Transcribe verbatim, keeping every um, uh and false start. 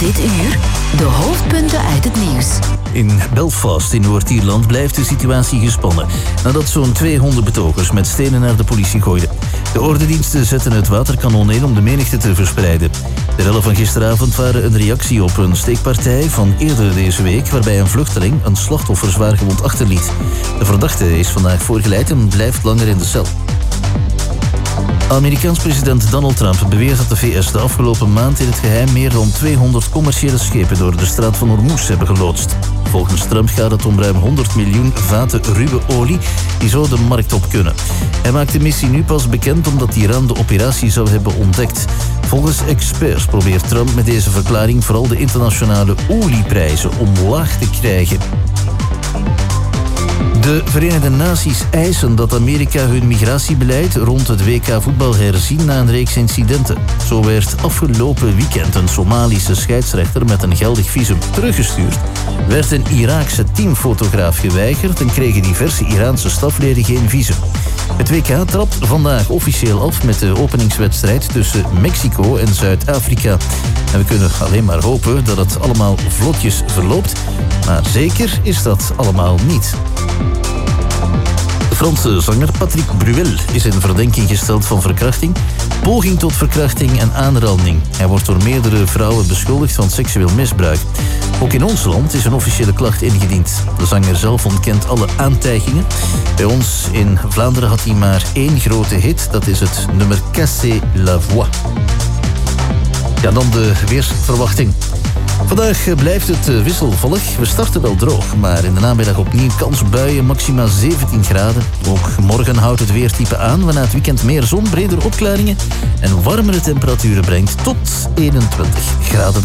Dit uur de hoofdpunten uit het nieuws. In Belfast in Noord-Ierland blijft de situatie gespannen nadat zo'n tweehonderd betogers met stenen naar de politie gooiden. De ordendiensten zetten het waterkanon in om de menigte te verspreiden. De rellen van gisteravond waren een reactie op een steekpartij van eerder deze week waarbij een vluchteling een slachtoffer zwaargewond achterliet. De verdachte is vandaag voorgeleid en blijft langer in de cel. Amerikaans president Donald Trump beweert dat de V S de afgelopen maand in het geheim meer dan tweehonderd commerciële schepen door de straat van Hormuz hebben geloodst. Volgens Trump gaat het om ruim honderd miljoen vaten ruwe olie die zo de markt op kunnen. Hij maakt de missie nu pas bekend omdat Iran de operatie zou hebben ontdekt. Volgens experts probeert Trump met deze verklaring vooral de internationale olieprijzen omlaag te krijgen. De Verenigde Naties eisen dat Amerika hun migratiebeleid rond het W K voetbal herzien na een reeks incidenten. Zo werd afgelopen weekend een Somalische scheidsrechter met een geldig visum teruggestuurd, werd een Iraakse teamfotograaf geweigerd en kregen diverse Iraanse stafleden geen visum. Het W K trapt vandaag officieel af met de openingswedstrijd tussen Mexico en Zuid-Afrika. En we kunnen alleen maar hopen dat het allemaal vlotjes verloopt, maar zeker is dat allemaal niet. De Franse zanger Patrick Bruel is in verdenking gesteld van verkrachting, poging tot verkrachting en aanranding. Hij wordt door meerdere vrouwen beschuldigd van seksueel misbruik. Ook in ons land is een officiële klacht ingediend. De zanger zelf ontkent alle aantijgingen. Bij ons in Vlaanderen had hij maar één grote hit, dat is het nummer Casser la Voix. Ja, dan de weersverwachting. Vandaag blijft het wisselvallig. We starten wel droog, maar in de namiddag opnieuw kans op buien, maximaal zeventien graden. Ook morgen houdt het weertype aan, waarna het weekend meer zon, bredere opklaringen en warmere temperaturen brengt tot eenentwintig graden.